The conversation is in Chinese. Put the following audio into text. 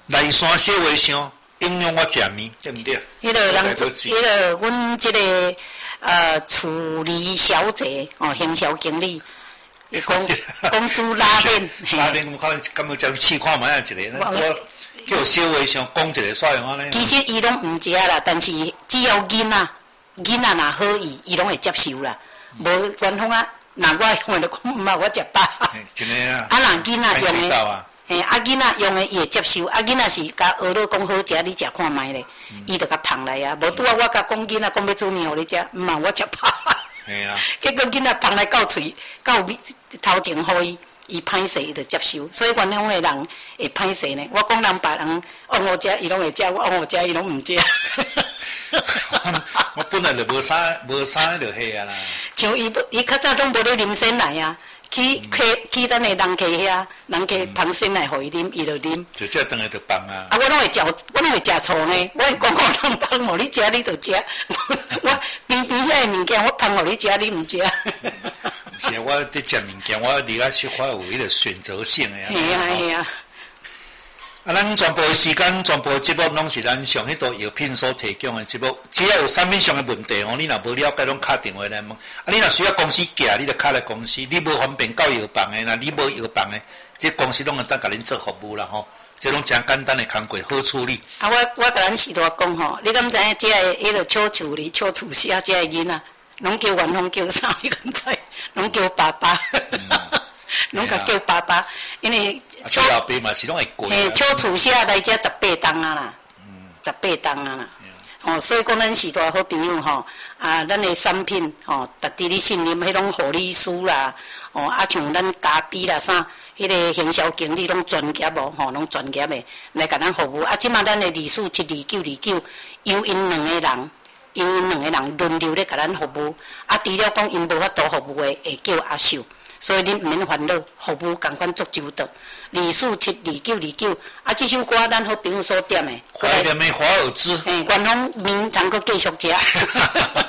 内山小和尚影响我食面，对不对？ 迄个人，迄个阮即个处理小姐行销经理，公主拉面， 拉面我敢要将试看卖啊一个，我叫小和尚讲一个煞用安尼。 其实伊拢毋食啦，但是只要囡仔若好意，伊拢会接受啦。无官方啊，若我用的讲妈，我食饱。 真诶啊！ 啊，若囡仔用的。 嘿，啊，囡仔用的伊会接受，啊，囡仔是甲学了讲好食，你食看卖咧，伊就甲捧来啊。无拄啊，我甲讲囡仔讲要煮面互你食，毋嘛，我食饱。 嘿啊。结果囡仔捧来到喙，到头前互伊歹势，伊就接受。所以原乡的人会歹势呢。我讲人别人往我食，伊拢会食；我往我食，伊拢毋食。 我本来就无啥就遐啦。 像伊较早拢无咧啉鲜奶啊。去咱的人客遐，人客捧鲜奶互伊啉，伊就啉。 就这当然就放啊。 啊，我拢会食醋呢。我会讲人捧互你食，你就食。我边遐的物件，我捧互你食，你毋食。 是啊，我伫食物件，我离啊小可有迄个选择性的啊。 系啊系啊。 啊，咱全部的时间、全部的节目拢是咱上迄道药品所提供的节目。只要有产品上的问题你若无了解，拢敲电话来问。啊，你若需要公司寄，你就敲来公司。你无方便到药房的，你无药房的，这公司拢会当甲恁做服务啦吼。这拢真简单的工作，好处理。 啊，我甲咱师大讲吼，你敢知影这个迄个小处理、小厨师这个囡仔，拢叫元芳叫啥？你敢知？拢叫爸爸。拢甲叫爸爸，因为小老爸嘛是拢会过。 小厨师来遮18档啊啦，18档啊啦。所以讲咱是大好朋友吼，啊，咱的产品吼，值得你信任，迄种护理师啦，啊像咱咖啡啦啥，迄个行销经理拢专业吼，拢专业的来甲咱服务。啊，即马咱的里数72929，由因两个人轮流咧甲咱服务。啊，除了讲因无法度服务的，会叫阿秀。所以恁毋免烦恼，服务共款足周到。2472929，啊，这首歌咱好朋友所点的。 华点的华尔兹。 元芳面通阁继续食。